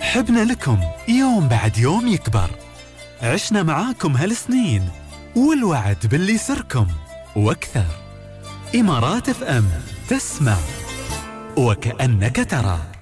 حبنا لكم يوم بعد يوم يكبر، عشنا معاكم هالسنين والوعد باللي يسركم واكثر. إمارات FM تسمع وكأنك ترى.